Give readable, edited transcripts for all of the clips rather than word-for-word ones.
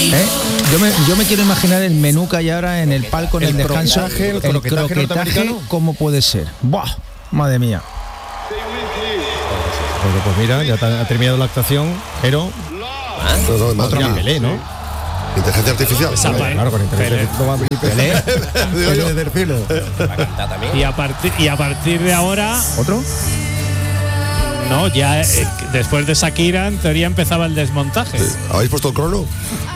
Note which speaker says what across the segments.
Speaker 1: Yo me quiero imaginar el menú que hay ahora en el palco, en el descanso.
Speaker 2: El croquetaje,
Speaker 1: ¿cómo puede ser? ¡Buah! Madre mía.
Speaker 2: Pues mira, ya ha terminado la actuación, pero otro Pelé, ¿no?
Speaker 3: Inteligencia artificial.
Speaker 2: Claro, con inteligencia artificial.
Speaker 4: Y a partir de ahora.
Speaker 1: ¿Otro?
Speaker 4: No, ya después de Shakira, en teoría empezaba el desmontaje.
Speaker 3: ¿Habéis puesto el crono?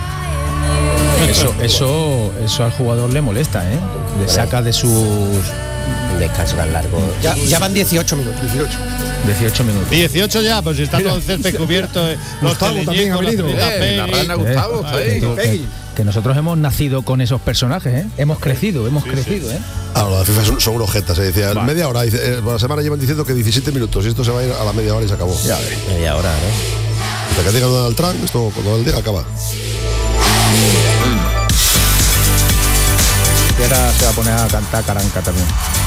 Speaker 1: Eso al jugador le molesta, ¿eh? Le saca de sus...
Speaker 5: Un descanso tan largo.
Speaker 6: Ya van 18 minutos.
Speaker 1: 18 minutos.
Speaker 2: 18 ya, pues si está todo el césped cubierto.
Speaker 6: Gustavo también ha venido.
Speaker 3: La rana Gustavo está ahí.
Speaker 1: Que nosotros hemos nacido con esos personajes, ¿eh? Hemos crecido, ¿eh?
Speaker 3: Ahora, la FIFA son unos jetas, se decía, media hora, por la semana llevan diciendo que 17 minutos y esto se va a ir a la media hora y se acabó.
Speaker 5: Ya, media hora, ¿no?
Speaker 3: Hasta que diga Donald Trump, esto cuando él diga acaba.
Speaker 1: Y ahora se va a poner a cantar caranca también.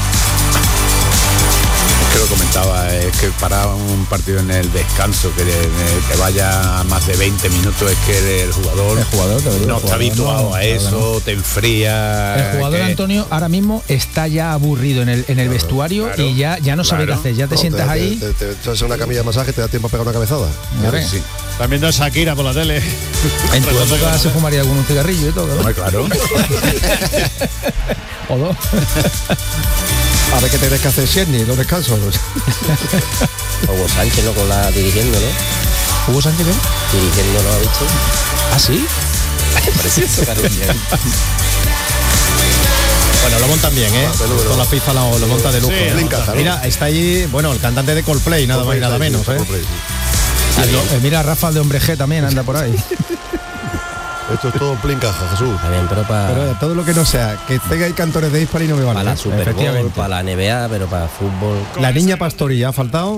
Speaker 7: Que lo comentaba, es que para un partido en el descanso que vaya a más de 20 minutos es que el jugador no está habituado a eso, te enfría.
Speaker 1: El jugador Antonio ahora mismo está ya aburrido en el vestuario y ya no sabe qué hacer, ya te sientas ahí.
Speaker 3: Te echas una camilla de masaje, te da tiempo a pegar una cabezada.
Speaker 2: Sí. También da Shakira por la tele.
Speaker 1: En tu época se fumaría algún cigarrillo y todo, ¿no?
Speaker 7: Claro.
Speaker 1: O dos.
Speaker 6: A ver qué tenés que hacer, Sherny, los descansos.
Speaker 5: Hugo Sánchez, ¿no? Dirigiendo, ¿no?
Speaker 1: ¿Hugo Sánchez qué?
Speaker 5: Dirigiendo, ¿no? ¿Ha visto?
Speaker 1: ¿Ah, sí?
Speaker 5: Precioso, cariño.
Speaker 2: Bueno, lo montan bien, ¿eh? Con la FIFA lo monta de lujo.
Speaker 3: Sí,
Speaker 2: mira, está allí, bueno, el cantante de Coldplay, nada más y nada menos, ¿eh?
Speaker 1: Mira, Rafa de Hombre G también anda por ahí.
Speaker 3: Esto es todo plincaja, Jesús.
Speaker 5: También, pero
Speaker 6: todo lo que no sea, que tenga ahí cantores de Hispani no me vale.
Speaker 5: para la Super Bowl, para la NBA, pero para fútbol.
Speaker 6: La niña Pastori, ¿ha faltado?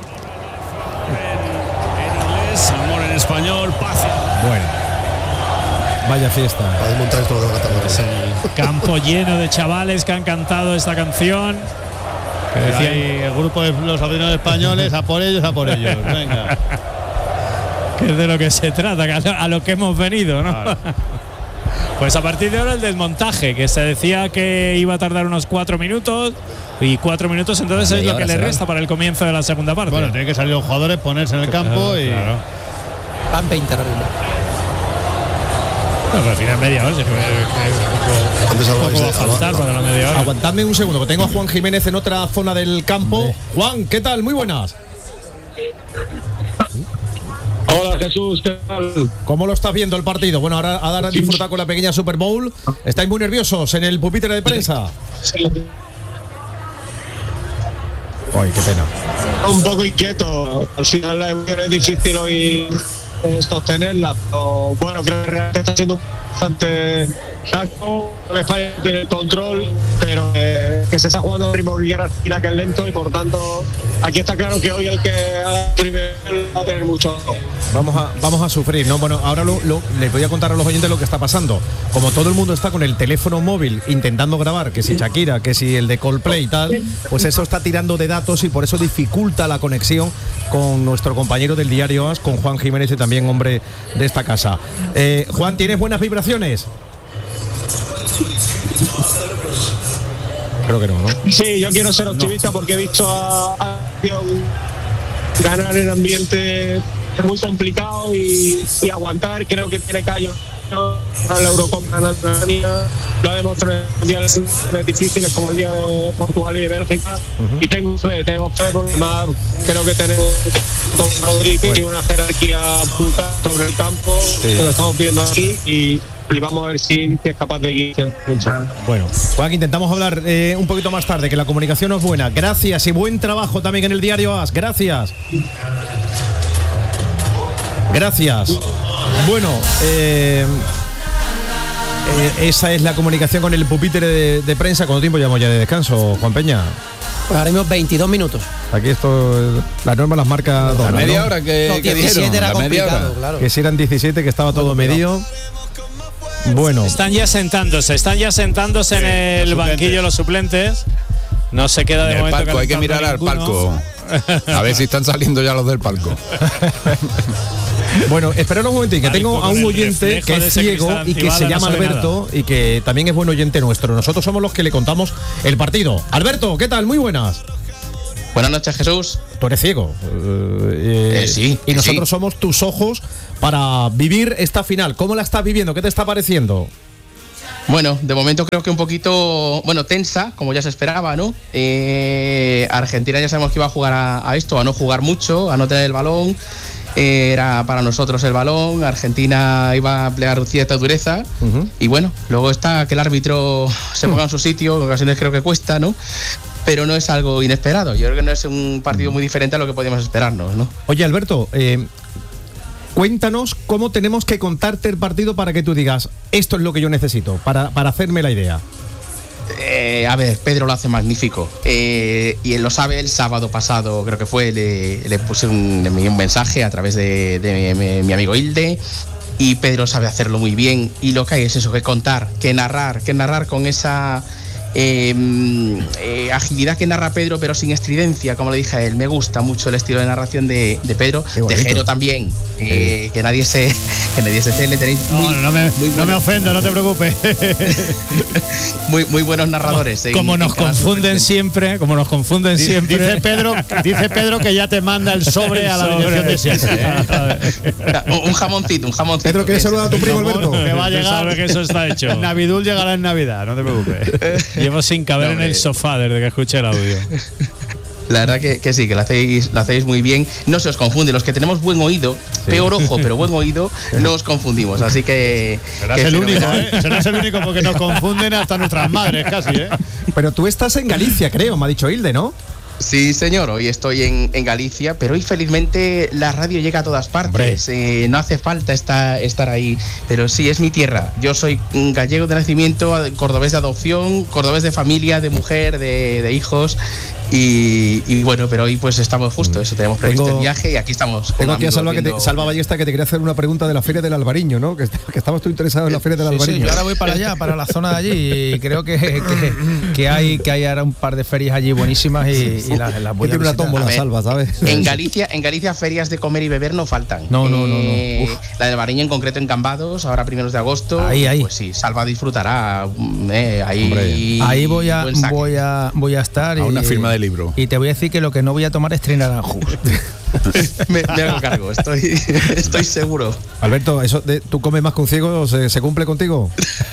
Speaker 4: En inglés, amor en español, paz.
Speaker 6: Bueno. Vaya fiesta.
Speaker 3: Para desmontar esto lo que va a cantar.
Speaker 4: Es el campo lleno de chavales que han cantado esta canción.
Speaker 2: Decía ahí el grupo de los aficionados españoles, a por ellos, venga.
Speaker 4: Que es de lo que se trata, a lo que hemos venido, ¿no? Claro. Pues a partir de ahora el desmontaje, que se decía que iba a tardar unos 4 minutos, y 4 minutos entonces es lo que le resta para el comienzo de la segunda parte.
Speaker 2: Bueno, tienen que salir los jugadores, ponerse en el campo y...
Speaker 4: Claro.
Speaker 6: Van 20 ahora mismo.
Speaker 4: Bueno, al final media hora, para la media hora.
Speaker 2: Aguantadme un segundo, que tengo a Juan Jiménez en otra zona del campo. Juan, ¿qué tal? Muy buenas.
Speaker 8: Hola Jesús, ¿qué tal?
Speaker 2: ¿Cómo lo estás viendo el partido? Bueno, ahora disfrutar con la pequeña Super Bowl. ¿Estáis muy nerviosos en el pupitre de prensa?
Speaker 8: Sí.
Speaker 2: Ay, qué pena.
Speaker 8: Un poco inquieto. Al final es difícil hoy sostenerla. Pero bueno, creo que realmente está siendo bastante saco. España tiene el control, pero que se está jugando el ritmo que es lento y por tanto aquí está claro que hoy el que haga el primer va a tener mucho.
Speaker 2: Vamos a sufrir, ¿no? Bueno, ahora les voy a contar a los oyentes lo que está pasando. Como todo el mundo está con el teléfono móvil intentando grabar, que si Shakira, que si el de Coldplay y tal, pues eso está tirando de datos y por eso dificulta la conexión con nuestro compañero del diario AS, con Juan Jiménez y también hombre de esta casa. Juan, ¿tienes buenas vibraciones? Creo que no, ¿no?
Speaker 8: Sí, yo quiero ser optimista porque he visto a ganar en ambiente muy complicado y aguantar. Creo que tiene callo a la Eurocopa, la lo ha demostrado en mundiales difíciles como el día de Portugal y de Bélgica. Y tengo fe porque más creo que tenemos Don Rodríguez y una jerarquía brutal sobre el campo, que lo estamos viendo aquí y vamos a ver si es capaz de ir.
Speaker 2: Bueno, Juan, intentamos hablar un poquito más tarde, que la comunicación no es buena. Gracias y buen trabajo también en el diario AS. Gracias. Gracias. Bueno, esa es la comunicación con el pupitre de prensa. ¿Cuánto tiempo llevamos ya de descanso, Juan Peña?
Speaker 6: Pues ahora mismo 22 minutos.
Speaker 2: Aquí esto, la norma las marca
Speaker 7: la media hora que
Speaker 6: 17
Speaker 7: dijeron,
Speaker 6: era
Speaker 7: la media
Speaker 6: complicado,
Speaker 7: hora.
Speaker 6: claro.
Speaker 2: Que si eran 17, que estaba todo medido. Bueno.
Speaker 4: Están ya sentándose en el banquillo los suplentes. No se queda de
Speaker 7: el
Speaker 4: momento.
Speaker 7: Palco, hay que mirar al palco. A ver si están saliendo ya los del palco.
Speaker 2: Bueno, esperaros un momentín, que tengo a un oyente que es ciego y que se llama Alberto y que también es buen oyente nuestro. Nosotros somos los que le contamos el partido. Alberto, ¿qué tal? Muy buenas.
Speaker 9: Buenas noches, Jesús.
Speaker 2: Tú eres ciego.
Speaker 9: Sí.
Speaker 2: Y nosotros somos tus ojos para vivir esta final. ¿Cómo la estás viviendo? ¿Qué te está pareciendo?
Speaker 9: Bueno, de momento creo que un poquito, tensa, como ya se esperaba, ¿no? Argentina ya sabemos que iba a jugar a esto, a no jugar mucho, a no tener el balón. Era para nosotros el balón, Argentina iba a emplear cierta dureza. Y bueno, luego está que el árbitro se ponga en su sitio, en ocasiones creo que cuesta, ¿no? Pero no es algo inesperado. Yo creo que no es un partido muy diferente a lo que podíamos esperarnos, ¿no?
Speaker 2: Oye, Alberto, cuéntanos cómo tenemos que contarte el partido para que tú digas, esto es lo que yo necesito, para hacerme la idea.
Speaker 9: A ver, Pedro lo hace magnífico. Y él lo sabe, el sábado pasado creo que fue, le puse le envié un mensaje a través de mi amigo Hilde. Y Pedro sabe hacerlo muy bien. Y lo que hay es eso, que contar, que narrar con esa agilidad que narra Pedro, pero sin estridencia, como le dije a él. Me gusta mucho el estilo de narración de Pedro, de Jero también. Que nadie se cele, tenéis
Speaker 10: no me ofendo, no te preocupes.
Speaker 9: muy buenos narradores.
Speaker 4: Como nos confunden siempre.
Speaker 10: Dice Pedro que ya te manda el sobre a la dirección de siempre.
Speaker 9: Un jamoncito.
Speaker 2: Pedro, ¿quieres saludar a tu primo Alberto?
Speaker 10: Que va a llegar.
Speaker 4: Sabe que eso está hecho.
Speaker 10: Navidul llegará en Navidad, no te preocupes.
Speaker 4: Llevo sin caber en el sofá desde que escuché el audio.
Speaker 9: La verdad que sí, que lo hacéis muy bien. No se os confunde, los que tenemos buen oído, peor ojo, pero buen oído, no os confundimos. Así que
Speaker 10: serás el único, serás el único, porque nos confunden hasta nuestras madres casi, ¿eh?
Speaker 2: Pero tú estás en Galicia, creo, me ha dicho Hilde, ¿no?
Speaker 9: Sí, señor, hoy estoy en Galicia, pero hoy felizmente la radio llega a todas partes. No hace falta estar ahí, pero sí, es mi tierra. Yo soy gallego de nacimiento, cordobés de adopción, cordobés de familia, de mujer, de hijos. Y bueno, pero hoy pues estamos justo, eso, tenemos previsto el viaje y aquí estamos.
Speaker 2: Tengo aquí a Salva Ballesta, que te quería hacer una pregunta de la Feria del Albariño, ¿no? Que estabas tú interesado en la Feria del Albariño.
Speaker 1: Sí, yo ahora voy para allá, para la zona de allí, y creo que hay ahora un par de ferias allí buenísimas y las voy a
Speaker 2: visitar. Una tómbola, Salva, ¿sabes?
Speaker 9: En Galicia ferias de comer y beber no faltan.
Speaker 1: No.
Speaker 9: La del Albariño en concreto en Cambados, ahora primeros de agosto.
Speaker 1: Ahí.
Speaker 9: Pues sí, Salva disfrutará.
Speaker 1: Ahí voy a estar.
Speaker 7: A una firma de libro.
Speaker 1: Y te voy a decir que lo que no voy a tomar es Trinaranjus.
Speaker 9: me hago cargo, estoy seguro.
Speaker 2: Alberto, eso ¿tú comes más que un ciego? ¿Se cumple contigo?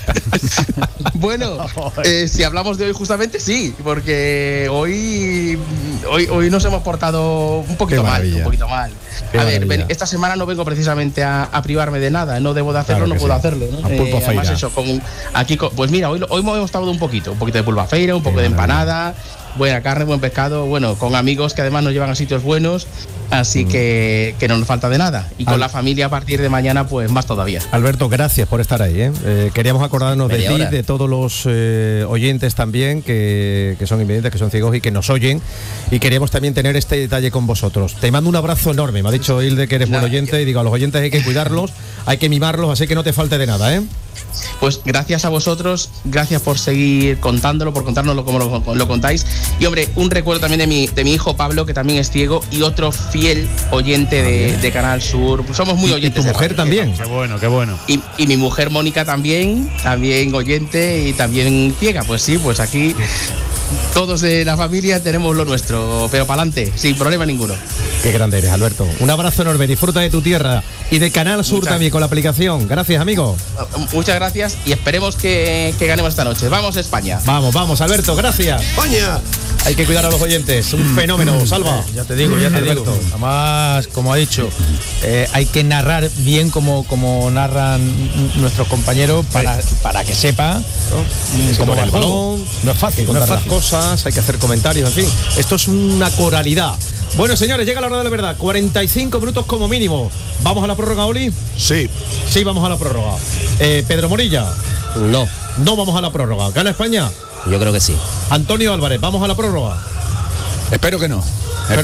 Speaker 9: Bueno, si hablamos de hoy justamente sí, porque hoy nos hemos portado un poquito mal. A ver, esta semana no vengo precisamente a privarme de nada, no debo de hacerlo, claro, no puedo hacerlo, ¿no? Además eso, pues mira, hoy hemos estado un poquito de pulpafeira, un poco de empanada, buena carne, buen pescado, bueno, con amigos que además nos llevan a sitios buenos, así que no nos falta de nada. Y con la familia a partir de mañana, pues más todavía.
Speaker 2: Alberto, gracias por estar ahí, ¿eh? Queríamos acordarnos de ti, de todos los oyentes también, que son invidentes, que son ciegos y que nos oyen, y queríamos también tener este detalle con vosotros. Te mando un abrazo enorme, me ha dicho Hilde que eres buen oyente, y digo, a los oyentes hay que cuidarlos, hay que mimarlos, así que no te falte de nada, ¿eh?
Speaker 9: Pues gracias a vosotros, gracias por seguir contándolo, por contárnoslo como lo contáis. Y hombre, un recuerdo también de mi hijo Pablo, que también es ciego y otro fiel oyente de Canal Sur. Somos muy oyentes.
Speaker 2: ¿Y tu mujer también?
Speaker 10: Qué bueno.
Speaker 9: Y mi mujer Mónica también oyente y también ciega. Pues sí, pues aquí todos de la familia tenemos lo nuestro, pero para adelante, sin problema ninguno.
Speaker 2: Qué grande eres, Alberto. Un abrazo enorme, disfruta de tu tierra y de Canal Sur también con la aplicación. Gracias, amigo.
Speaker 9: Muchas gracias y esperemos que ganemos esta noche. Vamos, España.
Speaker 2: Vamos, Alberto, gracias.
Speaker 3: España.
Speaker 2: Hay que cuidar a los oyentes, un fenómeno, Salva.
Speaker 1: Ya te digo. Además, como ha dicho, hay que narrar bien como narran nuestros compañeros para que sepa, ¿no?
Speaker 2: Como el balón, no es fácil contar las cosas, hay que hacer comentarios, en fin. Esto es una coralidad. Bueno, señores, llega la hora de la verdad. 45 minutos como mínimo. ¿Vamos a la prórroga, Oli?
Speaker 3: Sí.
Speaker 2: Sí, vamos a la prórroga. Pedro Morilla. No vamos a la prórroga. ¿Gana España?
Speaker 5: Yo creo que sí.
Speaker 2: Antonio Álvarez, ¿vamos a la prórroga?
Speaker 7: Espero que no.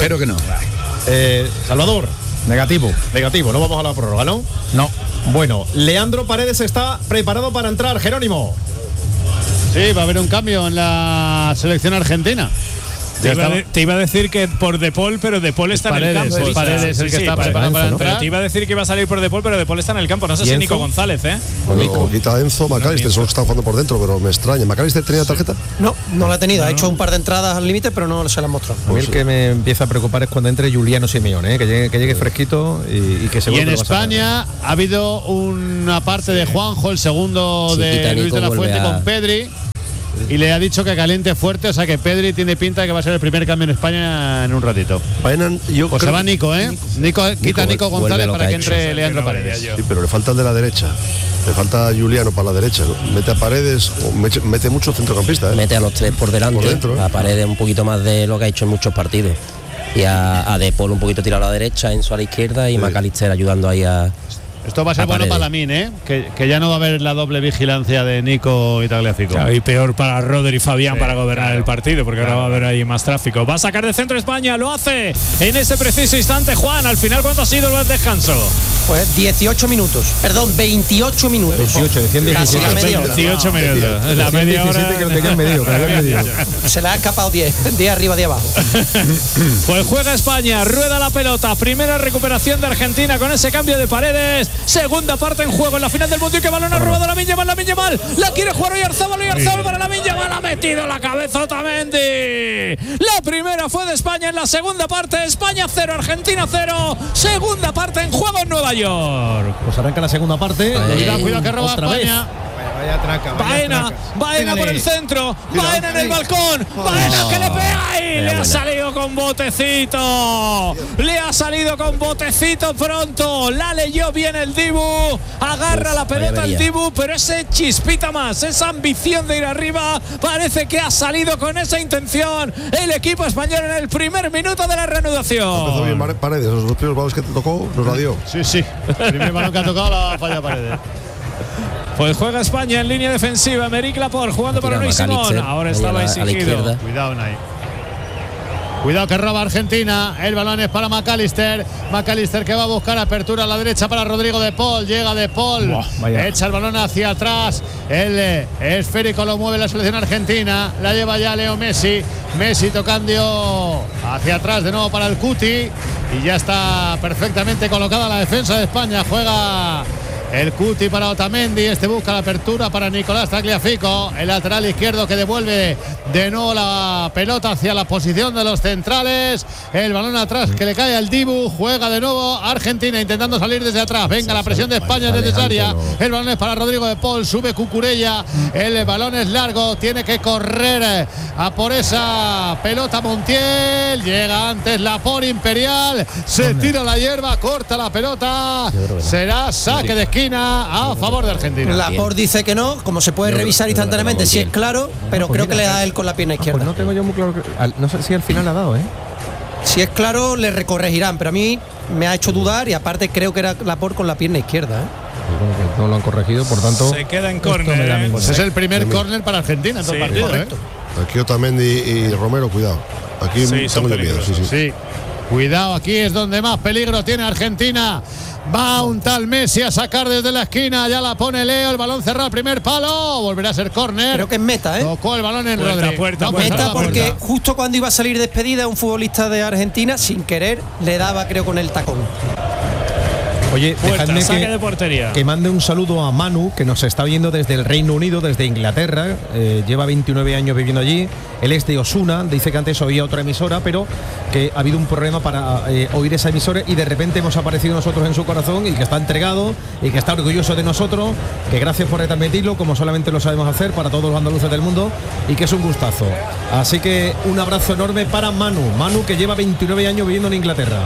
Speaker 2: Salvador. Negativo, no vamos a la prórroga, ¿no?
Speaker 1: No.
Speaker 2: Bueno, Leandro Paredes está preparado para entrar. Jerónimo.
Speaker 10: Sí, va a haber un cambio en la selección argentina.
Speaker 4: Te iba a decir que por De Paul, pero De Paul está
Speaker 2: Paredes,
Speaker 4: en el campo.
Speaker 2: Paredes el que está preparado para entrar.
Speaker 4: Pero te iba a decir que iba a salir por De Paul, pero De Paul está en el campo. No sé si Nico González, ¿eh?
Speaker 3: Bueno, quita Enzo, McAllister, son los que están jugando por dentro, pero me extraña. ¿McAllister tenía tarjeta?
Speaker 11: No la ha tenido. Ha hecho un par de entradas al límite, pero no se la ha mostrado.
Speaker 2: A mí el que me empieza a preocupar es cuando entre Juliano Simeone, que llegue fresquito y que se
Speaker 10: Y en España ha habido una parte de Juanjo, el segundo de Luis de la Fuente con Pedri. Y le ha dicho que caliente fuerte, o sea que Pedri tiene pinta de que va a ser el primer cambio en España en un ratito. Pues se va Nico, ¿eh? Quita a Nico González para que entre Leandro Paredes.
Speaker 3: Sí, pero le falta el de la derecha. Le falta a Juliano para la derecha, ¿no? Mete a Paredes, mete mucho centrocampista, ¿eh?
Speaker 5: Mete a los tres por delante, por dentro, ¿eh? A Paredes un poquito más de lo que ha hecho en muchos partidos. Y a De Paul un poquito tirado a la derecha, Enzo a la izquierda y McAllister ayudando ahí a...
Speaker 10: Esto va a ser bueno para Lamine, ¿eh? Que ya no va a haber la doble vigilancia de Nico y Tagliafico.
Speaker 4: Claro, y peor para Roder y Fabián para gobernar el partido, porque ahora va a haber ahí más tráfico. Va a sacar de centro España, lo hace en ese preciso instante. Juan, al final, ¿cuánto ha sido el descanso?
Speaker 11: Pues 18 minutos. Perdón, 28 minutos.
Speaker 2: 18, decían
Speaker 4: 18 minutos. La media hora.
Speaker 2: Que lo tenían medido,
Speaker 11: Se le ha escapado 10 arriba, 10 abajo.
Speaker 4: Pues juega España, rueda la pelota. Primera recuperación de Argentina con ese cambio de Paredes. Segunda parte en juego en la final del Mundial. Que balón ha robado Lamine Yamal. La quiere jugar Oyarzabal para Lamine Yamal. Ha metido la cabeza Otamendi. La primera fue de España en la segunda parte. España 0, Argentina 0. Segunda parte en juego en Nueva York.
Speaker 2: Pues arranca la segunda parte.
Speaker 10: Cuidado que roba España.
Speaker 2: Vaya traca.
Speaker 4: Baena por el centro. Baena en el balcón. Baena que le pega y le ha salido con botecito. Le ha salido con botecito pronto. La leyó bien el Dibu. Agarra la pelota el Dibu, pero ese chispita más, esa ambición de ir arriba, parece que ha salido con esa intención el equipo español en el primer minuto de la reanudación.
Speaker 3: Empezó bien Paredes, los dos primeros balones que te tocó, nos la dio.
Speaker 10: Sí. El primer balón que ha tocado la falla Paredes.
Speaker 4: Pues juega España en línea defensiva. Emerick Laporte jugando para Unai Simón. Ahora estaba exigido.
Speaker 10: Cuidado, Unai. Cuidado que roba Argentina. El balón es para McAllister. McAllister que va a buscar apertura a la derecha para Rodrigo De Paul. Llega De Paul. Echa el balón hacia atrás. El esférico lo mueve la selección argentina. La lleva ya Leo Messi. Messi tocando hacia atrás de nuevo para el Cuti. Y ya está perfectamente colocada la defensa de España. Juega el Cuti para Otamendi. Este busca la apertura para Nicolás Tagliafico. El lateral izquierdo que devuelve de nuevo la pelota hacia la posición de los centrales. El balón atrás que le cae al Dibu. Juega de nuevo Argentina intentando salir desde atrás. Venga, la presión de España es necesaria. El balón es para Rodrigo De Paul. Sube Cucurella. El balón es largo. Tiene que correr a por esa pelota Montiel. Llega antes Laporte Imperial. Se tira la hierba. Corta la pelota. Será saque de esquina a favor de Argentina.
Speaker 11: Laporte dice que no, como se puede revisar instantáneamente si es claro, pero creo que le da él con la pierna izquierda.
Speaker 2: Pues no tengo yo muy claro no sé si al final ha dado,
Speaker 11: Si es claro le recorregirán, pero a mí me ha hecho dudar y aparte creo que era Laporte con la pierna izquierda.
Speaker 2: No lo han corregido, por tanto
Speaker 4: se queda en córner.
Speaker 10: Pues es el primer córner para Argentina en todo el partido.
Speaker 11: Correcto.
Speaker 3: Aquí Otamendi y Romero, cuidado. Aquí tengo miedo. Sí.
Speaker 10: Cuidado, aquí es donde más peligro tiene Argentina. Va un tal Messi a sacar desde la esquina. Ya la pone Leo. El balón cerrado al primer palo. Volverá a ser córner.
Speaker 11: Creo que es meta,
Speaker 10: Tocó el balón en Rodri.
Speaker 11: Meta porque justo cuando iba a salir despedida un futbolista de Argentina, sin querer, le daba creo con el tacón.
Speaker 2: Oye, dejadme
Speaker 4: de portería.
Speaker 2: Que mande un saludo a Manu, que nos está viendo desde el Reino Unido, desde Inglaterra. Lleva 29 años viviendo allí. Él es de Osuna. Dice que antes oía otra emisora, pero que ha habido un problema para oír esa emisora y de repente hemos aparecido nosotros en su corazón y que está entregado y que está orgulloso de nosotros. Que gracias por retransmitirlo, como solamente lo sabemos hacer, para todos los andaluces del mundo, y que es un gustazo. Así que un abrazo enorme para Manu. Manu, que lleva 29 años viviendo en Inglaterra.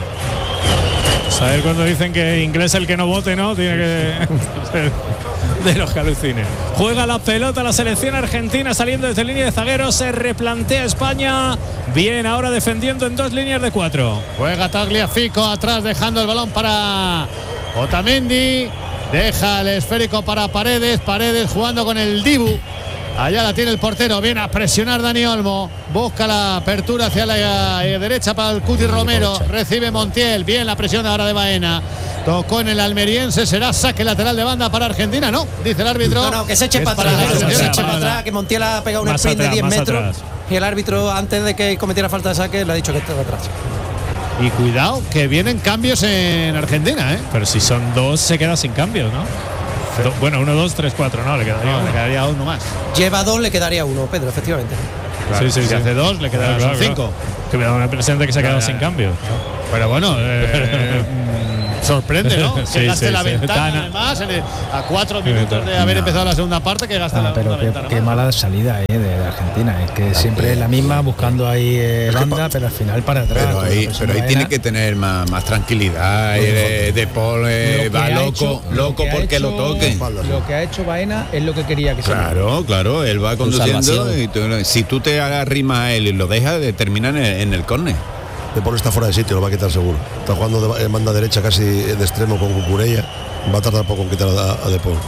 Speaker 4: A ver, cuando dicen que inglés el que no vote, ¿no? Tiene que ser de los que alucinen. Juega la pelota la selección argentina saliendo desde línea de zagueros. Se replantea España. Bien, ahora defendiendo en dos líneas de 4.
Speaker 10: Juega Tagliafico atrás, dejando el balón para Otamendi. Deja el esférico para Paredes. Paredes jugando con el Dibu. Allá la tiene el portero, viene a presionar Dani Olmo, busca la apertura hacia la derecha para el Cuti Romero, recibe Montiel, bien la presión ahora de Baena, tocó en el almeriense, será saque lateral de banda para Argentina, ¿no? Dice el árbitro.
Speaker 11: No, que se eche para atrás, que se eche para atrás, que Montiel ha pegado un sprint de 10 metros atrás. Y el árbitro, antes de que cometiera falta de saque, le ha dicho que esté atrás.
Speaker 10: Y cuidado, que vienen cambios en Argentina, ¿eh?
Speaker 4: Pero si son 2, se queda sin cambios, ¿no? Sí. Bueno, 1, 2, 3, 4, no, le quedaría
Speaker 10: uno más.
Speaker 11: Lleva 2, le quedaría 1, Pedro, efectivamente.
Speaker 10: Claro, si hace 2, le quedaría 5.
Speaker 4: Que me da una impresión de que se ha quedado sin cambio.
Speaker 10: Pero bueno, sorprende, ¿no? Que gaste la ventana, además, a 4 minutos de haber empezado la segunda parte, que gasta la ventana.
Speaker 1: Qué mala salida de Argentina. Es que siempre es la misma, buscando ahí banda, pero al final para atrás.
Speaker 7: Pero ahí tiene que tener más tranquilidad. De Paul va loco porque lo toquen.
Speaker 1: Lo que ha hecho Baena es lo que quería que sea.
Speaker 7: Claro, él va conduciendo y si tú te arrimas a él y lo dejas, termina en el córner.
Speaker 3: De Paul está fuera de sitio, lo va a quitar seguro. Está jugando de banda derecha casi de extremo con Cucurella. Va a tardar poco en quitar a De Paul.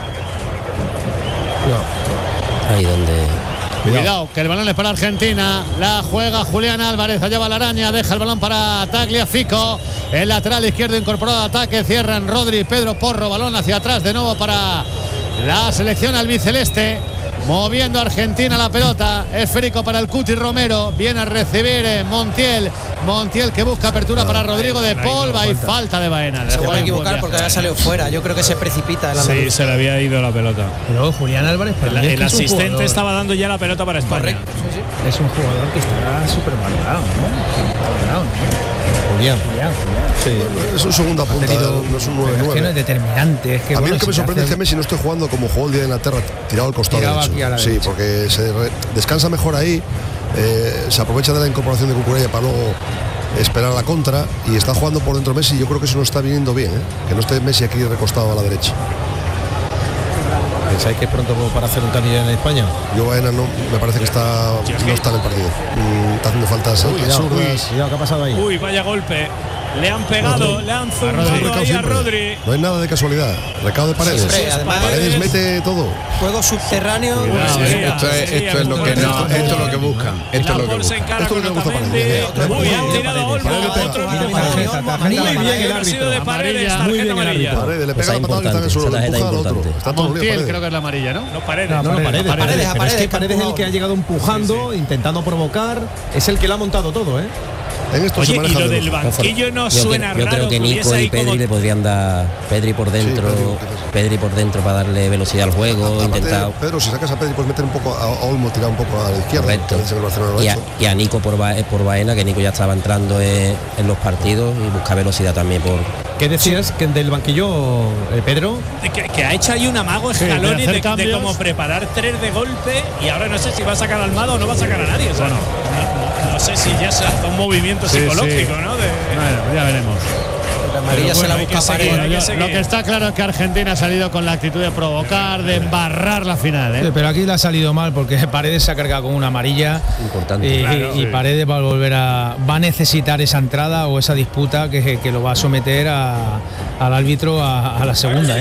Speaker 5: Ahí donde...
Speaker 10: Cuidado, que el balón es para Argentina. La juega Julián Álvarez. Allá va la araña. Deja el balón para Tagliafico. El lateral izquierdo incorporado a ataque. Cierran Rodri, Pedro Porro. Balón hacia atrás de nuevo para la selección albiceleste. Moviendo Argentina la pelota, esférico para el Cuti Romero, viene a recibir Montiel que busca apertura para Rodrigo de Paul, y falta de Baena.
Speaker 11: Se puede equivocar porque había salido fuera, yo creo que se precipita el
Speaker 4: Sí, se le había ido la pelota.
Speaker 1: Pero Julián Álvarez,
Speaker 4: el asistente estaba dando ya la pelota para España.
Speaker 11: Correcto, sí.
Speaker 1: Es un jugador que está súper valorado, ¿no? Julián.
Speaker 3: Sí, es su segunda punta, no es un 9-9.
Speaker 1: No es determinante. Es que,
Speaker 3: a mí lo que me sorprende es que Messi no esté jugando como jugó el día de Inglaterra, tirado al costado derecho. Sí, porque se descansa mejor ahí, se aprovecha de la incorporación de Cucurella para luego esperar la contra y está jugando por dentro Messi. Yo creo que eso no está viniendo bien, que no esté Messi aquí recostado a la derecha.
Speaker 2: ¿Pensáis que es pronto para hacer un cambio en España?
Speaker 3: Yo Baena no, me parece que no está en el partido. Está haciendo faltas absurdas.
Speaker 2: Cuidado, ¿qué ha pasado ahí?
Speaker 4: Uy, vaya golpe. Le han pegado, le han zumbado ahí a Rodri.
Speaker 3: No hay nada de casualidad. Recado de Paredes. Paredes mete todo.
Speaker 11: Juego subterráneo.
Speaker 7: Esto es lo que buscan. Esto es lo que buscan.
Speaker 3: Esto es lo que gusta Paredes.
Speaker 4: Uy, han tirado a Olmo. Otro
Speaker 10: muy bien el árbitro.
Speaker 4: De Paredes, tarjeta amarilla.
Speaker 3: Paredes le pega la patada que está en el suelo. Empuja al otro.
Speaker 10: Está Montiel, creo que es la amarilla, ¿no?
Speaker 4: No, Paredes.
Speaker 2: Paredes es el que ha llegado empujando, intentando provocar. Es el que lo ha montado todo, ¿eh?
Speaker 4: Oye, y lo del banquillo no suena raro.
Speaker 5: Yo creo que Nico y Pedri le podrían dar Pedri por dentro para darle velocidad al juego.
Speaker 3: Pedro, si sacas a Pedri, pues meter un poco a Olmo, tirar un poco a la izquierda.
Speaker 5: Correcto. Y a Nico por Baena, que Nico ya estaba entrando en los partidos y busca velocidad también por...
Speaker 2: ¿Qué decías que del banquillo, Pedro?
Speaker 4: Que ha hecho ahí un amago Scaloni de como preparar 3 de golpe y ahora no sé si va a sacar al Almada o no va a sacar a nadie. O sea, no sé si ya se hace un movimiento psicológico, ¿no?
Speaker 10: Bueno, ya veremos.
Speaker 11: La amarilla se la busca Paredes.
Speaker 10: Lo que está claro es que Argentina ha salido con la actitud de provocar, de embarrar la final.
Speaker 1: Sí, pero aquí le ha salido mal porque Paredes se ha cargado con una amarilla importante. Y Paredes va a volver va a necesitar esa entrada o esa disputa que lo va a someter al árbitro a la segunda,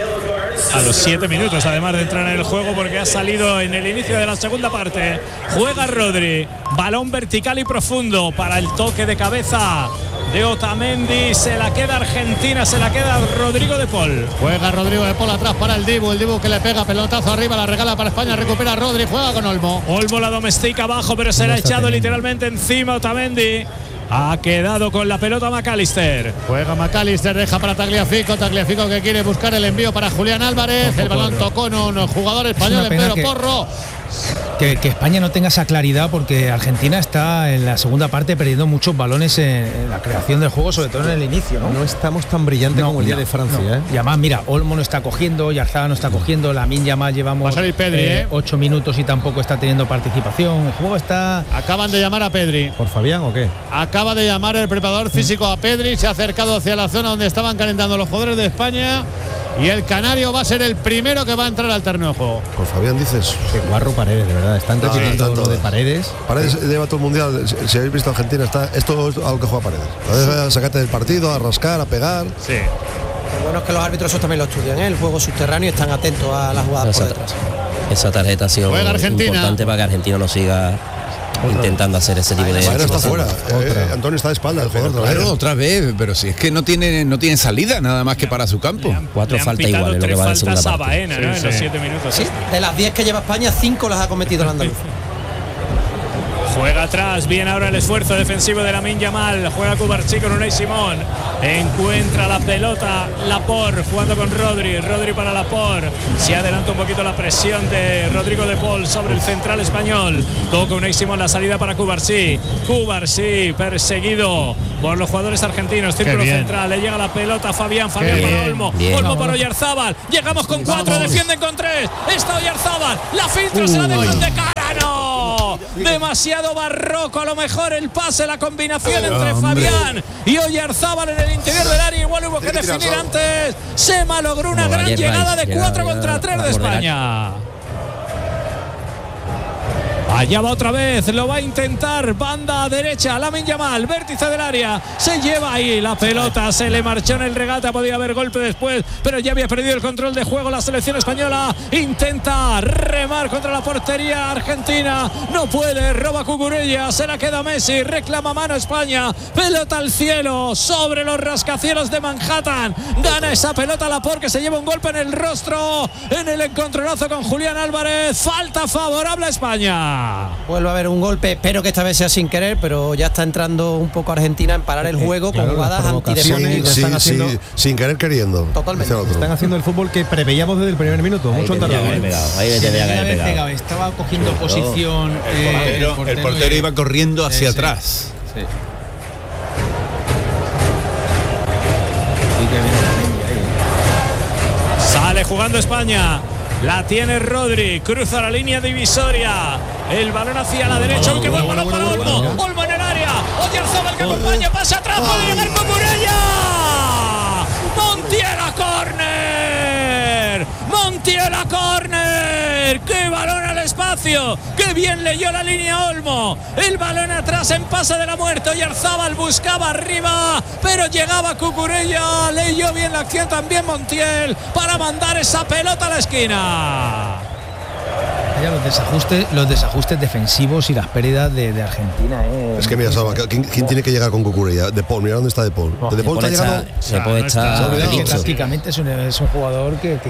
Speaker 4: A los 7 minutos, además de entrar en el juego, porque ha salido en el inicio de la segunda parte. Juega Rodri, balón vertical y profundo para el toque de cabeza de Otamendi. Se la queda Argentina, se la queda Rodrigo de Paul.
Speaker 10: Juega Rodrigo de Paul atrás para el Dibu que le pega pelotazo arriba, la regala para España, recupera Rodri, juega con Olmo.
Speaker 4: Olmo la domestica abajo, pero se la ha echado literalmente encima Otamendi. Ha quedado con la pelota McAllister.
Speaker 10: Juega McAllister, deja para Tagliafico que quiere buscar el envío para Julián Álvarez. El balón tocó en un jugador español, en Pedro Porro.
Speaker 1: Que España no tenga esa claridad, porque Argentina está en la segunda parte perdiendo muchos balones en la creación del juego, sobre todo en el inicio. No
Speaker 2: estamos tan brillantes como el día de Francia.
Speaker 1: Y además, mira, Olmo no está cogiendo, Yarzaba no está cogiendo, Lamine Yamal llevamos
Speaker 10: va a salir Pedri,
Speaker 1: 8 minutos y tampoco está teniendo participación. El juego está...
Speaker 10: Acaban de llamar a Pedri.
Speaker 2: ¿Por Fabián o qué?
Speaker 10: Acaba de llamar el preparador físico a Pedri, se ha acercado hacia la zona donde estaban calentando los jugadores de España. Y el canario va a ser el primero que va a entrar al terreno de juego.
Speaker 3: Por Fabián dices.
Speaker 2: Qué guarro Paredes, de verdad. Están repitiendo lo de Paredes.
Speaker 3: Paredes lleva todo el mundial. Si habéis visto Argentina, esto es algo que juega Paredes. Sacarte del partido, a rascar, a pegar.
Speaker 10: Sí.
Speaker 11: Lo bueno es que los árbitros eso también lo estudian, el juego subterráneo, y están atentos a las jugadas por detrás.
Speaker 5: Esa tarjeta ha sido importante para que Argentina no siga intentando hacer ese tipo de...
Speaker 3: Baena está fuera. Antonio está de espalda. El jugador
Speaker 7: otra vez, pero si es que no tiene salida nada más que para su campo.
Speaker 5: 4 faltas iguales, lo que va de segunda parte.
Speaker 4: Baena, ¿no? En los 7 minutos.
Speaker 11: Sí, de las 10 que lleva España, 5 las ha cometido el andaluz.
Speaker 4: Juega atrás, bien ahora el esfuerzo defensivo de Lamine Yamal. Juega Cubarsí con Unai Simón. Encuentra la pelota Laporte jugando con Rodri. Rodri para Laporte. Se adelanta un poquito la presión de Rodrigo de Paul sobre el central español. Toca Unai Simón, la salida para Cubarsí. Cubarsí perseguido por los jugadores argentinos. Círculo central, le llega la pelota a Fabián. Fabián para Olmo. Olmo para Oyarzábal. Llegamos con 4, defienden con 3. Está Oyarzábal. La filtra, se la dejan de cara. ¡No! Demasiado barroco, a lo mejor el pase, la combinación entre Fabián y Oyarzábal en el interior del área. Igual hubo que definir antes. Se malogró una gran llegada de 4 contra 3 de España. Allá va otra vez, lo va a intentar, banda derecha, Lamine Yamal, vértice del área, se lleva ahí la pelota, se le marchó en el regate, podía haber golpe después, pero ya había perdido el control de juego la selección española, intenta remar contra la portería argentina, no puede, roba Cucurella, se la queda Messi, reclama mano España, pelota al cielo, sobre los rascacielos de Manhattan, gana esa pelota Laporte que se lleva un golpe en el rostro, en el encontronazo con Julián Álvarez, falta favorable a España.
Speaker 11: Vuelve a haber un golpe, espero que esta vez sea sin querer, pero ya está entrando un poco Argentina en parar el juego con jugadas antidefensivas.
Speaker 3: Sin querer queriendo.
Speaker 11: Totalmente.
Speaker 2: Están haciendo el fútbol que preveíamos desde el primer minuto. Mucho han tardado.
Speaker 1: Estaba cogiendo posición.
Speaker 7: El portero iba corriendo hacia atrás.
Speaker 1: Sí.
Speaker 4: Sale jugando España. La tiene Rodri, cruza la línea divisoria. El balón hacia la derecha. ¡Qué buen balón para Olmo! Olmo en el área. Oyarzábal que acompaña, pasa atrás, puede llegar Cucurella. Montiel a córner. Montiel a córner. ¡Qué balón al espacio! ¡Qué bien leyó la línea Olmo! El balón atrás en pase de la muerte. Oyarzábal buscaba arriba, pero llegaba Cucurella. Leyó bien la acción también Montiel para mandar esa pelota a la esquina.
Speaker 1: Los desajustes defensivos y las pérdidas de Argentina.
Speaker 3: Es que mira, Salva, ¿quién tiene que llegar con Cucurella? De Paul, mira dónde está De Paul. De Paul está llegando.
Speaker 1: Prácticamente es un jugador que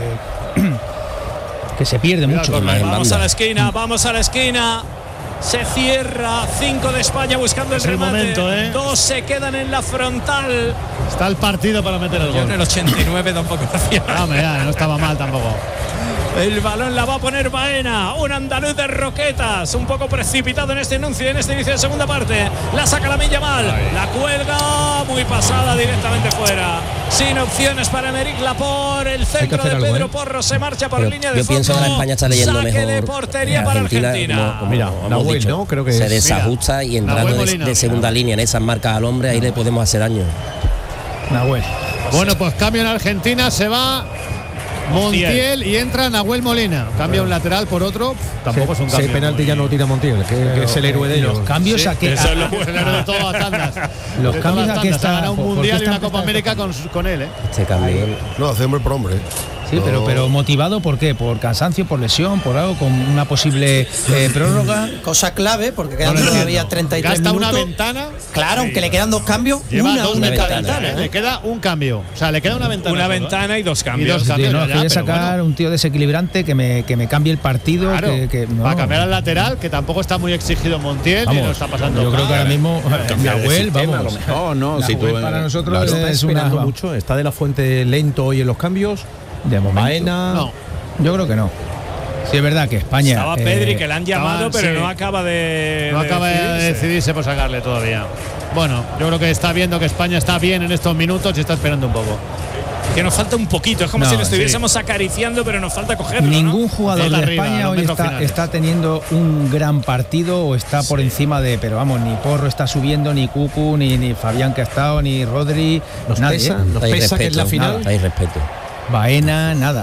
Speaker 1: se pierde mucho.
Speaker 4: Vamos a la esquina, vamos a la esquina. Se cierra, 5 de España buscando el remate. 2 se quedan en la frontal.
Speaker 10: Está el partido para meter el gol.
Speaker 4: En el 89 tampoco hacía.
Speaker 10: No estaba mal tampoco.
Speaker 4: El balón la va a poner Baena, un andaluz de roquetas, un poco precipitado en este inicio de segunda parte. La saca Lamine Yamal, la cuelga, muy pasada, directamente fuera. Sin opciones para Emerick Laporte, el centro de Pedro Porro se marcha por línea de fondo.
Speaker 5: Yo pienso que la España está leyendo
Speaker 4: saque
Speaker 5: mejor.
Speaker 4: De portería para Argentina.
Speaker 2: Mira, Nahuel, ¿no? Creo que
Speaker 5: se desajusta y entrando de segunda línea en esas marcas al hombre, ahí le podemos hacer daño.
Speaker 1: Nahuel.
Speaker 10: Bueno, pues cambio en Argentina, se va Montiel y entra Nahuel Molina. Cambia un lateral por otro. Tampoco es un cambio.
Speaker 2: Si penalti ya no tira Montiel, que es el héroe de ellos.
Speaker 1: Los cambios
Speaker 10: aquí. Eso es lo bueno de todas las tandas.
Speaker 1: Los cambios aquí
Speaker 10: está ganado un mundial y una Copa América con él.
Speaker 5: Este cambio.
Speaker 3: No, hace hombre por hombre.
Speaker 1: Sí, pero motivado ¿por qué? ¿Por cansancio, por lesión, por algo, con una posible prórroga?
Speaker 11: Cosa clave, porque quedan todavía 33
Speaker 10: gasta
Speaker 11: minutos.
Speaker 10: Una ventana.
Speaker 11: Claro, aunque le quedan 2 cambios, una única ventana.
Speaker 10: Le queda un cambio. O sea, le queda una ventana.
Speaker 4: Una ventana y 2 cambios.
Speaker 1: Quiere sacar un tío desequilibrante que me cambie el partido.
Speaker 10: Claro, para cambiar al lateral, que tampoco está muy exigido Montiel, y no está pasando.
Speaker 1: Yo creo que ahora mismo Nahuel, vamos.
Speaker 7: No, si tú
Speaker 2: para nosotros está esperando mucho. Está de la Fuente lento hoy en los cambios.
Speaker 1: De momento.
Speaker 2: Baena.
Speaker 1: No. Yo creo que no. Sí, es verdad que España.
Speaker 4: Estaba Pedri, que le han llamado, pero no acaba de.
Speaker 10: No acaba de decidirse por sacarle todavía. Bueno, yo creo que está viendo que España está bien en estos minutos y está esperando un poco.
Speaker 4: Que nos falta un poquito, es como si lo estuviésemos acariciando, pero nos falta cogerlo.
Speaker 1: Ningún jugador de España hoy está teniendo un gran partido o está por encima de. Pero vamos, ni Porro está subiendo, ni Cucu, ni Fabián que ha estado, ni Rodri.
Speaker 2: Nos pesa que es la final.
Speaker 5: Hay respeto.
Speaker 1: Baena, nada.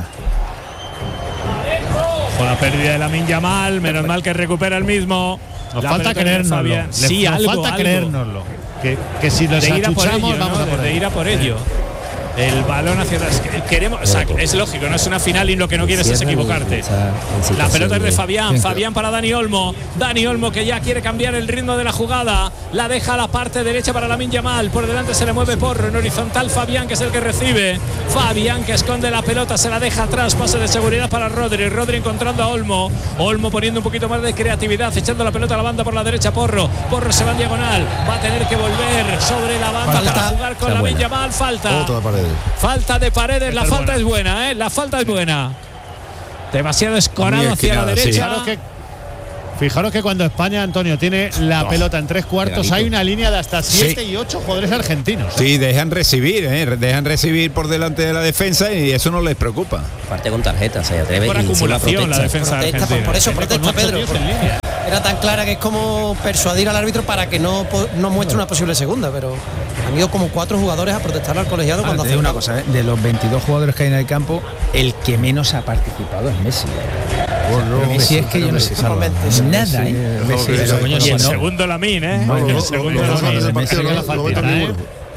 Speaker 4: Con la pérdida de Lamine Yamal, menos mal que recupera el mismo.
Speaker 10: Nos falta creérnoslo.
Speaker 4: Sí,
Speaker 10: nos falta creérnoslo. Que si nos achuchamos, vamos a
Speaker 4: ir a por ello. El balón hacia atrás. Queremos, o sea, es lógico, no es una final y lo que no quieres es equivocarte. La pelota es de Fabián. Fabián para Dani Olmo. Dani Olmo que ya quiere cambiar el ritmo de la jugada. La deja a la parte derecha para Lamine Yamal. Por delante se le mueve Porro. En horizontal Fabián, que es el que recibe. Fabián que esconde la pelota, se la deja atrás. Pase de seguridad para Rodri. Rodri encontrando a Olmo. Olmo poniendo un poquito más de creatividad, echando la pelota a la banda por la derecha. Porro se va en diagonal. Va a tener que volver sobre la banda para jugar con Lamine Yamal. Falta de Paredes. La falta es buena, la falta es buena. Demasiado escorado hacia la derecha.
Speaker 10: Fijaros que cuando España, Antonio, tiene la pelota en 3/4, hay una línea de hasta 7 y 8 jugadores argentinos.
Speaker 7: Sí, dejan recibir por delante de la defensa y eso no les preocupa.
Speaker 5: Parte con tarjetas, se atreve.
Speaker 4: Por acumulación la defensa argentina.
Speaker 11: Por eso protesta Pedro. Era tan clara que es como persuadir al árbitro para que no muestre una posible segunda, pero han ido como 4 jugadores a protestar al colegiado cuando hace
Speaker 1: una cosa, de los 22 jugadores que hay en el campo, el que menos ha participado es Messi. Messi es que yo no sé nada,
Speaker 4: y el segundo Lamine, el segundo Lamine.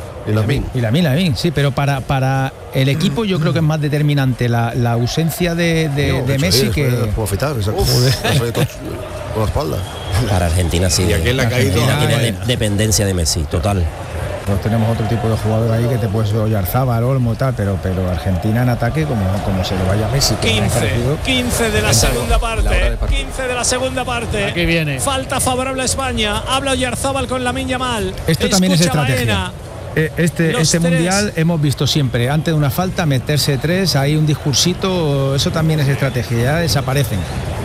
Speaker 1: Y Lamine, sí, pero para el equipo yo creo que es más determinante la ausencia de Messi que
Speaker 3: puedo fitar, con la espalda.
Speaker 5: Para Argentina sí.
Speaker 7: Y aquí la caído
Speaker 5: tiene dependencia de Messi, total.
Speaker 1: Pues tenemos otro tipo de jugador ahí que te puedes Oyarzábal, Olmo, tal, pero Argentina en ataque como se le vaya a Messi.
Speaker 4: 15 de la segunda parte. 15 de la segunda parte.
Speaker 10: Aquí viene.
Speaker 4: Falta favorable a España. Habla Oyarzábal con Lamine Yamal.
Speaker 1: Esto también es estrategia. Este mundial hemos visto siempre, antes de una falta, meterse 3, hay un discursito, eso también es estrategia, ya desaparecen.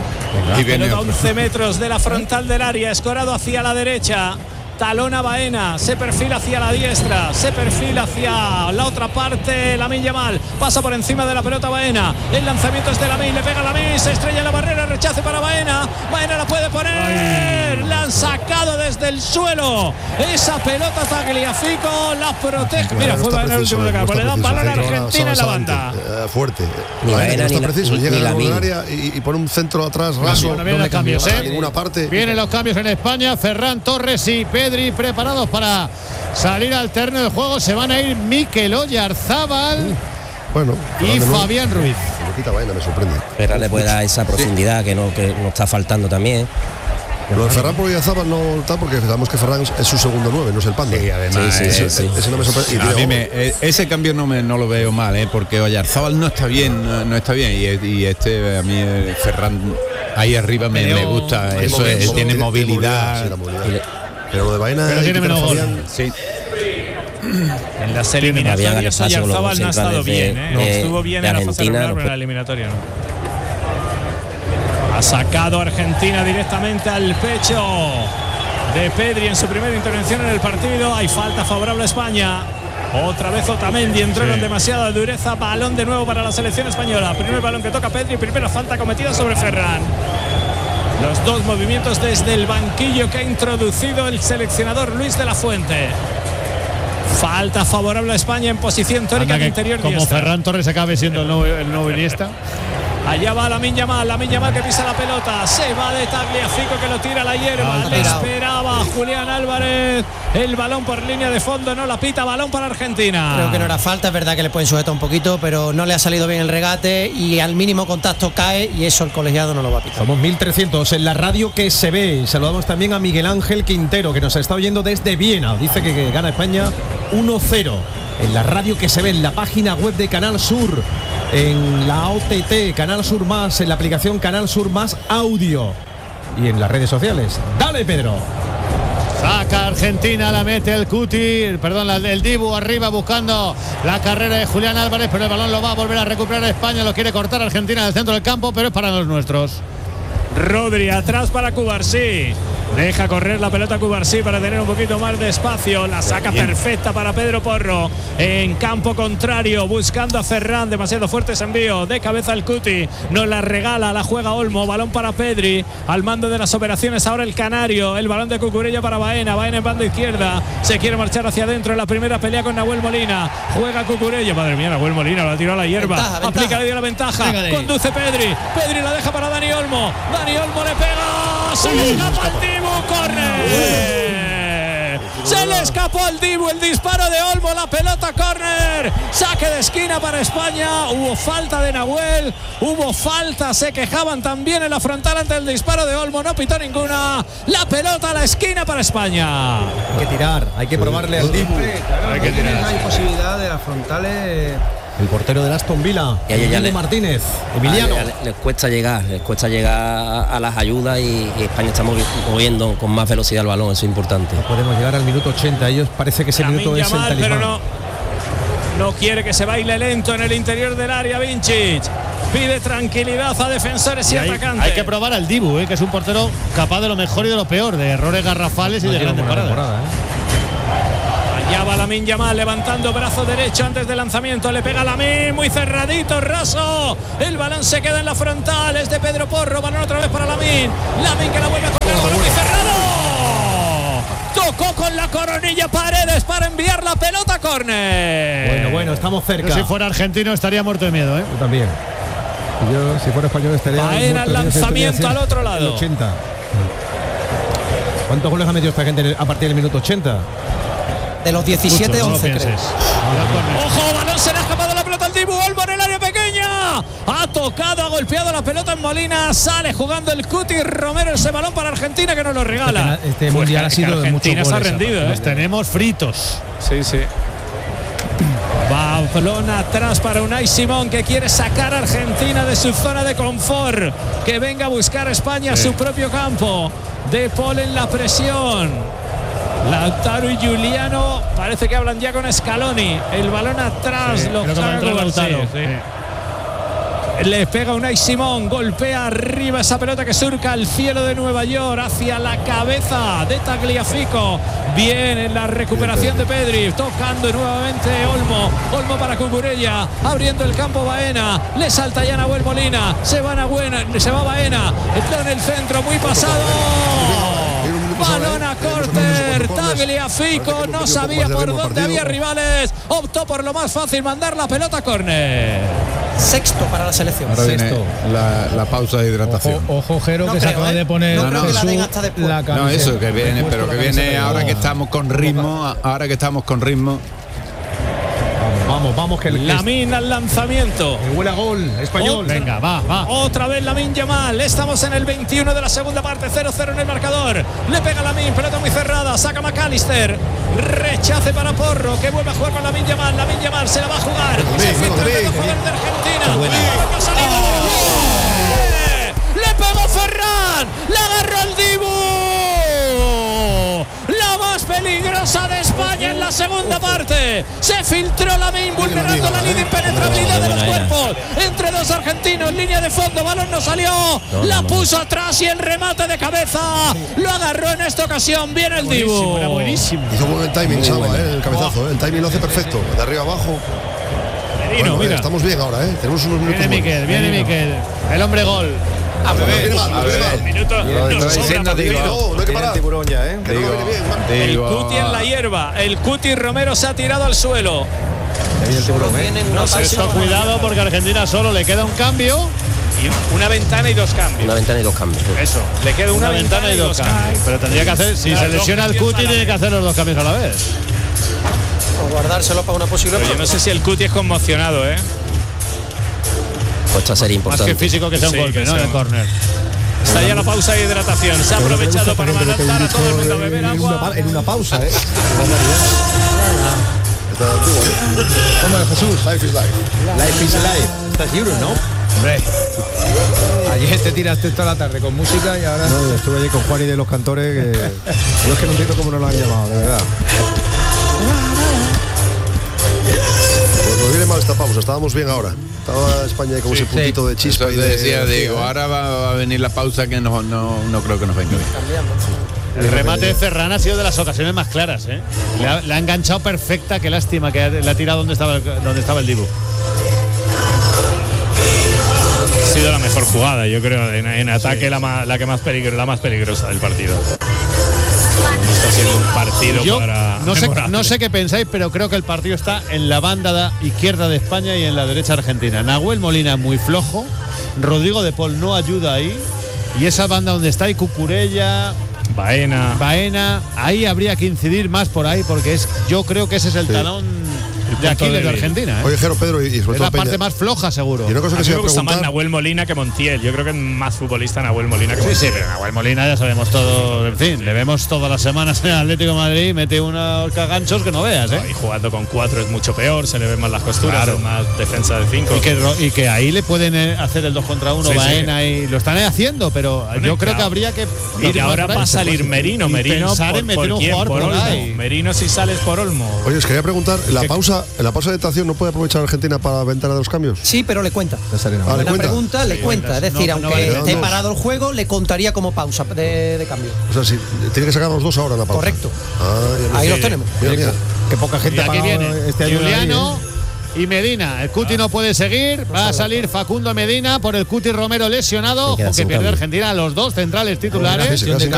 Speaker 4: Y viene 11 metros de la frontal del área, escorado hacia la derecha. Talón a Baena, se perfila hacia la diestra, se perfila hacia la otra parte. Lamine Yamal pasa por encima de la pelota Baena. El lanzamiento es de Lamine, le pega Lamine, se estrella en la barrera, rechace para Baena. Baena la puede poner, la han sacado desde el suelo. Esa pelota Tagliafico la protege. Mira, fue Baena el último de campo, le dan balón a Argentina en la banda.
Speaker 3: Fuerte.
Speaker 5: Baena
Speaker 3: no está preciso, llega al área y pone un centro atrás raso.
Speaker 10: No vienen los cambios,
Speaker 3: ninguna parte.
Speaker 10: Vienen los cambios en España. Ferran Torres y Pedri preparados para salir al terreno de juego. Se van a ir Mikel Oyarzábal y Fabián Ruiz.
Speaker 3: Me sorprende.
Speaker 5: Ferran le puede dar esa profundidad que no está faltando también.
Speaker 3: Lo de Ferran por Oyarzábal no está porque sabemos que Ferran es su segundo 9, no es el Panda.
Speaker 7: Sí, además.
Speaker 5: Sí.
Speaker 3: Ese no me sorprende.
Speaker 7: A mí ese cambio no lo veo mal, porque Oyarzábal no está bien, y a mí Ferran ahí arriba me gusta. Eso es, tiene movilidad.
Speaker 3: Pero lo de Baena
Speaker 10: tiene menos gol.
Speaker 3: Sí.
Speaker 4: En las eliminatorias Oyarzábal no ha estado bien, no estuvo bien en la fase regular, pero en la eliminatoria no. Ha sacado Argentina directamente al pecho de Pedri en su primera intervención en el partido. Hay falta favorable a España. Otra vez Otamendi entró con demasiada dureza. Balón de nuevo para la selección española. Primer balón que toca Pedri, primera falta cometida sobre Ferran. Los dos movimientos desde el banquillo que ha introducido el seleccionador Luis de la Fuente. Falta favorable a España en posición tórica en interior
Speaker 10: como
Speaker 4: diestra.
Speaker 10: Ferran Torres acabe siendo el nuevo Iniesta.
Speaker 4: Allá va Lamine Yamal que pisa la pelota, se va de Tagliafico que lo tira a la hierba. Le esperaba Julián Álvarez. El balón por línea de fondo, no la pita, balón para Argentina.
Speaker 11: Creo que no era falta, es verdad que le pueden sujetar un poquito, pero no le ha salido bien el regate y al mínimo contacto cae y eso el colegiado no lo va a pitar.
Speaker 2: Somos 1300 en la radio que se ve. Saludamos también a Miguel Ángel Quintero, que nos está oyendo desde Viena. Dice que gana España 1-0. En la radio que se ve, en la página web de Canal Sur, en la OTT, Canal Sur Más, en la aplicación Canal Sur Más Audio y en las redes sociales. ¡Dale, Pedro!
Speaker 10: Saca Argentina, la mete el el Dibu arriba buscando la carrera de Julián Álvarez, pero el balón lo va a volver a recuperar España, lo quiere cortar Argentina en el centro del campo, pero es para los nuestros.
Speaker 4: Rodri atrás para Cubarsí. Deja correr la pelota Cubarsí para tener un poquito más de espacio. La saca perfecta para Pedro Porro. En campo contrario, buscando a Ferran. Demasiado fuerte ese envío. De cabeza el Cuti. Nos la regala, la juega Olmo. Balón para Pedri. Al mando de las operaciones ahora el Canario. El balón de Cucurella para Baena. Baena en banda izquierda. Se quiere marchar hacia adentro en la primera pelea con Nahuel Molina. Juega Cucurella. Madre mía, Nahuel Molina lo ha tirado a la hierba. Aplica, le dio la ventaja. Conduce Pedri. Pedri la deja para Dani Olmo. Dani Olmo le pega. Se le escapa el Dibu. Corre. Se le escapó al Dibu el disparo de Olmo, la pelota córner. Saque de esquina para España. Hubo falta de Nahuel, hubo falta, se quejaban también en la frontal ante el disparo de Olmo, no pitó ninguna. La pelota a la esquina para España.
Speaker 2: Hay que tirar, hay que probarle al Dibu.
Speaker 1: Hay que tirar. No hay posibilidad de las frontales.
Speaker 2: El portero del Aston Villa, Emiliano Martínez. Emiliano.
Speaker 5: Les cuesta llegar a las ayudas y España está moviendo con más velocidad el balón, eso es importante.
Speaker 2: No podemos llegar al minuto 80, ellos parece que ese minuto es el talismán.
Speaker 4: Pero no quiere que se baile lento en el interior del área. Vincic pide tranquilidad a defensores y atacantes.
Speaker 10: Hay que probar al Dibu, que es un portero capaz de lo mejor y de lo peor, de errores garrafales y de grandes paradas.
Speaker 4: Allá va Lamine Yamal levantando brazo derecho antes del lanzamiento. Le pega Lamine, muy cerradito, raso. El balón se queda en la frontal. Es de Pedro Porro. Balón otra vez para Lamine. Lamine que la vuelve a colgar. Balón muy cerrado. Tocó con la coronilla Paredes para enviar la pelota a córner.
Speaker 2: Bueno, estamos cerca.
Speaker 10: Yo, si fuera argentino estaría muerto de miedo,
Speaker 2: Yo también. Yo, si fuera español, estaría
Speaker 4: Baena el lanzamiento al otro lado.
Speaker 2: 80. ¿Cuántos goles ha metido esta gente a partir del minuto 80?
Speaker 11: De los 17, 11, creo.
Speaker 4: ¡Ojo! Balón, se le ha escapado la pelota al Dibu. Olmo en el área pequeña. Ha tocado, ha golpeado la pelota en Molina. Sale jugando el Cuti Romero ese balón para Argentina que nos lo regala.
Speaker 1: Este mundial ha sido de mucho.
Speaker 4: Argentina se ha rendido.
Speaker 10: Los tenemos fritos.
Speaker 4: Sí. Balón atrás para Unai Simón, que quiere sacar a Argentina de su zona de confort. Que venga a buscar a España a su propio campo. De Paul en la presión. Lautaro y Giuliano parece que hablan ya con Scaloni. El balón atrás, le pega Unai Simón, golpea arriba esa pelota que surca el cielo de Nueva York hacia la cabeza de Tagliafico. Bien en la recuperación de Pedri, tocando nuevamente Olmo para Cucurella, abriendo el campo Baena, le salta ya Nahuel Molina, se va Baena, está en el centro, muy pasado. Balón a córner, Tagliafico no sabía por dónde había rivales, optó por lo más fácil, mandar la pelota a córner.
Speaker 11: Sexto para la selección.
Speaker 7: Ahora viene la pausa de hidratación.
Speaker 1: Ojo Jero, que se acaba de poner
Speaker 7: la camiseta. No, eso que viene, pero que viene ahora que estamos con ritmo,
Speaker 2: Vamos, que
Speaker 4: Lamine al lanzamiento.
Speaker 2: Huele a gol español.
Speaker 10: Venga, va.
Speaker 4: Otra vez Lamine Yamal. Estamos en el 21 de la segunda parte. 0-0 en el marcador. Le pega Lamine, pelota muy cerrada. Saca McAllister. Rechace para Porro, que vuelve a jugar con Lamine Yamal. Lamine Yamal se la va a jugar. Se filtra el jugador de Argentina. Le pegó Ferran. La agarró el Dibu. La más peligrosa de España en la segunda parte. Se filtró Lamine, vulnerando la línea de impenetrabilidad de los cuerpos entre dos argentinos. Línea de fondo, balón no salió. La puso atrás y el remate de cabeza lo agarró en esta ocasión. Viene el Dibu.
Speaker 10: Era buenísimo.
Speaker 3: Hizo buen timing, Salva, el cabezazo. El timing lo hace perfecto. De arriba abajo.
Speaker 10: Merino, mira.
Speaker 3: Estamos bien ahora, Tenemos unos minutos.
Speaker 10: Viene Miquel. El hombre gol.
Speaker 3: A ver.
Speaker 4: No
Speaker 3: hay que parar.
Speaker 2: Tiburón ya,
Speaker 4: El Cuti en la hierba. El Cuti Romero se ha tirado al suelo.
Speaker 10: Cuidado porque a Argentina solo le queda un cambio.
Speaker 4: Y una ventana y dos cambios.
Speaker 10: Eso.
Speaker 4: Le queda una ventana y dos cambios.
Speaker 10: Pero tendría que hacer, si se lesiona el Cuti, tiene que hacer los dos cambios a la vez.
Speaker 11: O guardárselo para una posible.
Speaker 4: Pero yo no sé si el Cuti es conmocionado,
Speaker 5: Cuesta ser importante.
Speaker 10: Más que físico que sea un golpe, ¿no? En el córner.
Speaker 4: Está ya la pausa de hidratación. Se ha aprovechado para lanzar a todo el mundo a beber agua.
Speaker 3: En una pausa, Toma, Jesús. Life is life.
Speaker 2: Life is life. Estás libre, ¿no?
Speaker 1: Hombre. Ayer te tiraste toda la tarde con música y ahora.
Speaker 6: No, estuve allí con Juan y de los cantores. Yo es que no entiendo cómo nos lo han llamado, de verdad.
Speaker 3: Pues nos viene mal esta pausa, estábamos bien ahora. Estaba España ahí con ese puntito de chispa.
Speaker 7: Y decía, digo, ahora va a venir la pausa que no creo que nos venga bien.
Speaker 10: El remate de Ferran ha sido de las ocasiones más claras, Le ha enganchado perfecta, qué lástima que le ha tirado donde estaba el Dibu.
Speaker 4: Ha sido la mejor jugada, yo creo, en ataque, la más peligrosa del partido. Está siendo un partido para.
Speaker 10: No sé qué pensáis, pero creo que el partido está en la banda izquierda de España y en la derecha argentina. Nahuel Molina muy flojo, Rodrigo de Paul no ayuda ahí, y esa banda donde está y Cucurella, Baena, ahí habría que incidir más por ahí, porque yo creo que ese es el talón de Aquiles de Argentina.
Speaker 3: Oye, Jero, Pedro, y sobre
Speaker 10: es
Speaker 3: todo
Speaker 10: la parte
Speaker 3: Peña.
Speaker 10: más floja, seguro.
Speaker 3: Y una cosa que
Speaker 4: a mí me gusta
Speaker 3: preguntar,
Speaker 4: más Nahuel Molina que Montiel. Yo creo que es más futbolista Nahuel Molina que Montiel.
Speaker 10: Sí, pero Nahuel Molina ya sabemos todo. En fin, le vemos todas las semanas en el Atlético de Madrid, mete unos caganchos que no veas, ¿eh?
Speaker 4: Y jugando con 4 es mucho peor, se le ven más las costuras, es más defensa de 5.
Speaker 10: Y que ahí le pueden hacer el 2 contra 1 Baena y lo están haciendo, pero yo creo que habría que
Speaker 4: ir. Y ahora va a salir Merino
Speaker 10: pensar en meter un jugador por Olmo.
Speaker 4: Merino si sales por Olmo.
Speaker 3: Oye, os quería preguntar, en la pausa de estación, ¿no puede aprovechar Argentina para la ventana de los cambios?
Speaker 11: Sí, pero le cuenta.
Speaker 3: ¿le cuenta?
Speaker 11: Pregunta, le cuenta. Es decir, aunque esté parado el juego, le contaría como pausa de cambio.
Speaker 3: O sea, si tiene que sacar los 2 ahora en la pausa.
Speaker 11: Correcto. Ahí los tenemos.
Speaker 3: Mira.
Speaker 2: Que poca gente ha pagado este año.
Speaker 10: Juliano y Medina. El Cuti no puede seguir. Va a salir Facundo Medina por el Cuti Romero lesionado. Aunque pierde Argentina los 2 centrales titulares.